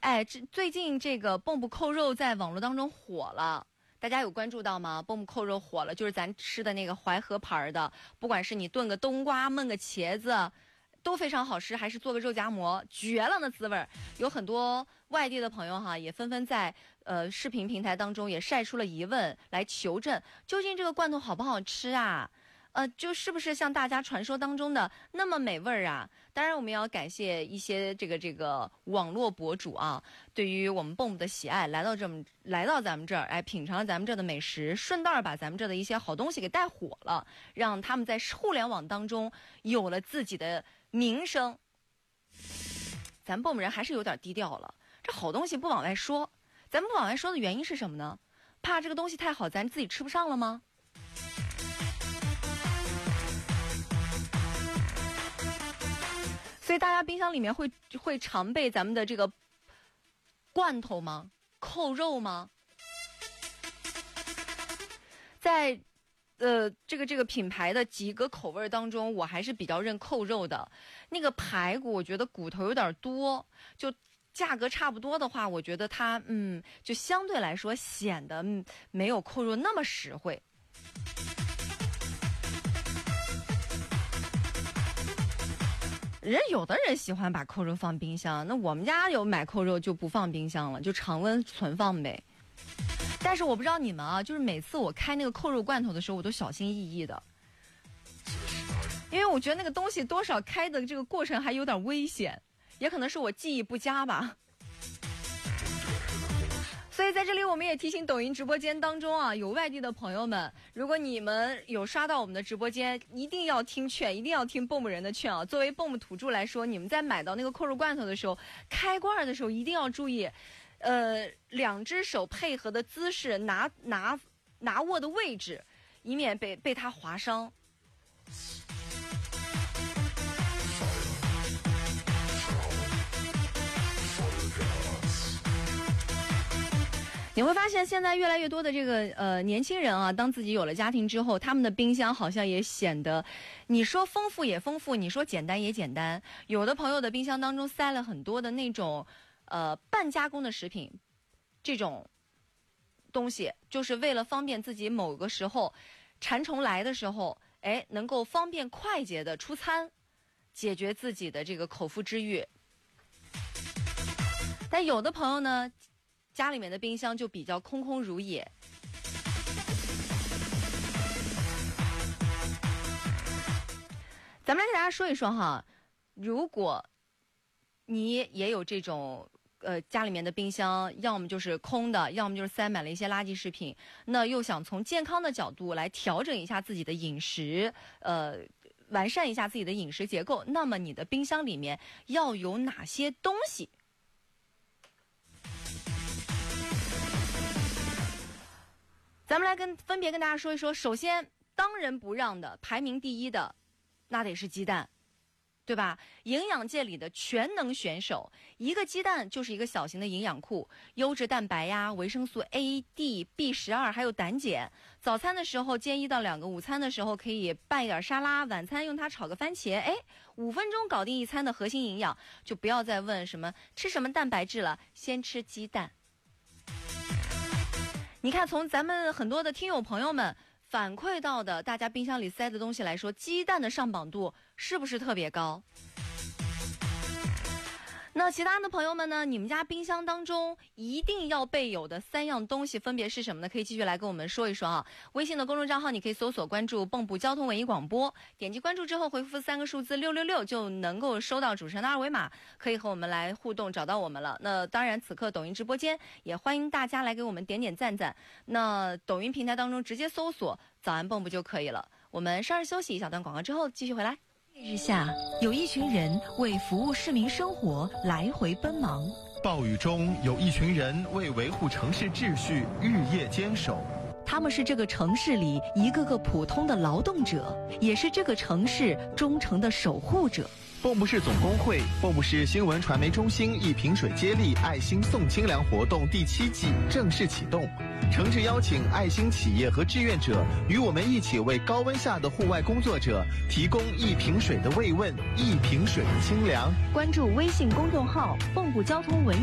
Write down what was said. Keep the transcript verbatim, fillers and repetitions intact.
哎，这最近这个蚌埠扣肉在网络当中火了。大家有关注到吗？蚌埠扣肉火了，就是咱吃的那个淮河牌的，不管是你炖个冬瓜、焖个茄子，都非常好吃，还是做个肉夹馍，绝了那滋味儿。有很多外地的朋友哈，也纷纷在呃视频平台当中也晒出了疑问来求证，究竟这个罐头好不好吃啊？呃，就是不是像大家传说当中的那么美味儿啊？当然，我们要感谢一些这个这个网络博主啊，对于我们蚌埠的喜爱，来到这么来到咱们这儿，哎，品尝了咱们这的美食，顺道把咱们这的一些好东西给带火了，让他们在互联网当中有了自己的名声。咱们蚌埠人还是有点低调了，这好东西不往外说，咱们不往外说的原因是什么呢？怕这个东西太好，咱自己吃不上了吗？所以大家冰箱里面会会常备咱们的这个罐头吗？扣肉吗？在呃这个这个品牌的几个口味当中，我还是比较认扣肉的。那个排骨我觉得骨头有点多，就价格差不多的话，我觉得它嗯就相对来说显得、嗯、没有扣肉那么实惠。人有的人喜欢把扣肉放冰箱，那我们家有买扣肉就不放冰箱了，就常温存放呗。但是我不知道你们啊，就是每次我开那个扣肉罐头的时候，我都小心翼翼的，因为我觉得那个东西多少开的这个过程还有点危险，也可能是我记忆不佳吧。所以在这里我们也提醒抖音直播间当中啊，有外地的朋友们，如果你们有刷到我们的直播间，一定要听劝，一定要听蚌埠人的劝啊。作为蚌埠土著来说，你们在买到那个扣肉罐头的时候，开罐的时候一定要注意，呃，两只手配合的姿势，拿拿拿握的位置，以免被被它划伤。你会发现现在越来越多的这个呃年轻人啊，当自己有了家庭之后，他们的冰箱好像也显得，你说丰富也丰富，你说简单也简单。有的朋友的冰箱当中塞了很多的那种呃半加工的食品，这种东西就是为了方便自己某个时候馋虫来的时候，哎，能够方便快捷的出餐，解决自己的这个口腹之欲。但有的朋友呢，家里面的冰箱就比较空空如也。咱们来给大家说一说哈，如果你也有这种呃家里面的冰箱，要么就是空的，要么就是塞满了一些垃圾食品，那又想从健康的角度来调整一下自己的饮食，呃，完善一下自己的饮食结构，那么你的冰箱里面要有哪些东西？咱们来跟分别跟大家说一说。首先，当仁不让的排名第一的，那得是鸡蛋，对吧？营养界里的全能选手，一个鸡蛋就是一个小型的营养库，优质蛋白呀、维生素 A、D、B 十二，还有胆碱。早餐的时候煎一到两个，午餐的时候可以拌一点沙拉，晚餐用它炒个番茄，哎，五分钟搞定一餐的核心营养。就不要再问什么吃什么蛋白质了，先吃鸡蛋。你看，从咱们很多的听友朋友们反馈到的大家冰箱里塞的东西来说，鸡蛋的上榜度是不是特别高？那其他的朋友们呢，你们家冰箱当中一定要备有的三样东西分别是什么呢？可以继续来跟我们说一说啊。微信的公众账号你可以搜索关注蚌埠交通文艺广播，点击关注之后回复三个数字六六六就能够收到主持人的二维码，可以和我们来互动找到我们了。那当然此刻抖音直播间也欢迎大家来给我们点点赞赞，那抖音平台当中直接搜索早安蚌埠就可以了。我们稍事休息一小段广告之后继续回来。 日下，有一群人为服务市民生活来回奔忙； 暴雨中，有一群人为维护城市秩序日夜坚守。 他们是这个城市里一个个普通的劳动者，也是这个城市忠诚的守护者。 蚌埠市总工会、蚌埠市新闻传媒中心一瓶水接力爱心送清凉活动第七季正式启动，诚挚邀请爱心企业和志愿者与我们一起为高温下的户外工作者提供一瓶水的慰问，一瓶水的清凉。 关注微信公众号蚌埠交通文